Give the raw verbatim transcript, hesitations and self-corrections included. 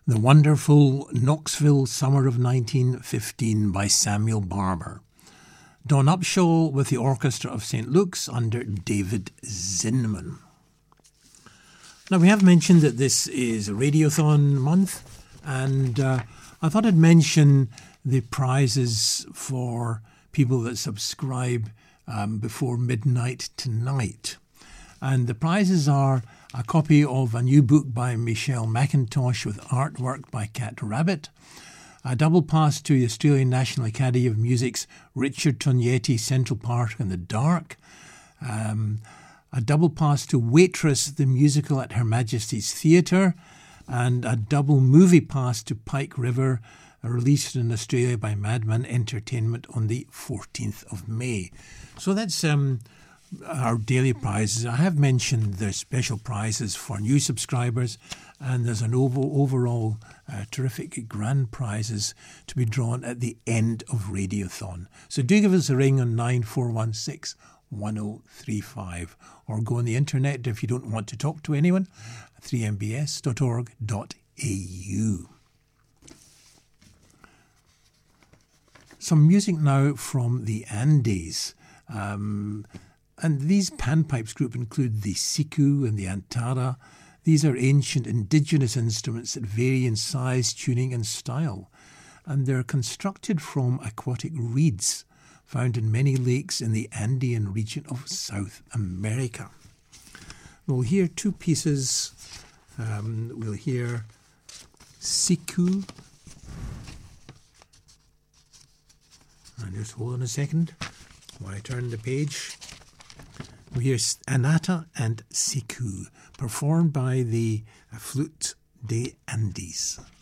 The Wonderful Knoxville Summer of nineteen fifteen by Samuel Barber. Don Upshaw with the Orchestra of Saint Luke's under David Zinman. Now, we have mentioned that this is a Radiothon month, and uh, I thought I'd mention the prizes for people that subscribe um, before midnight tonight. And the prizes are a copy of a new book by Michelle McIntosh with artwork by Cat Rabbit, a double pass to the Australian National Academy of Music's Richard Tognetti Central Park in the Dark, um, a double pass to Waitress, the musical at Her Majesty's Theatre, and a double movie pass to Pike River, released in Australia by Madman Entertainment on the fourteenth of May. So that's um, our daily prizes. I have mentioned there's special prizes for new subscribers, and there's an over, overall uh, terrific grand prizes to be drawn at the end of Radiothon. So do give us a ring on nine four one six, one oh three five, or go on the internet if you don't want to talk to anyone, three m b s dot org dot a u. Some music now from the Andes. Um, and these panpipes group include the siku and the antara. These are ancient indigenous instruments that vary in size, tuning and style. And they're constructed from aquatic reeds found in many lakes in the Andean region of South America. We'll hear two pieces. Um, we'll hear siku. And just hold on a second while I turn the page. We hear Anata and Siku, performed by the Flute de Andes.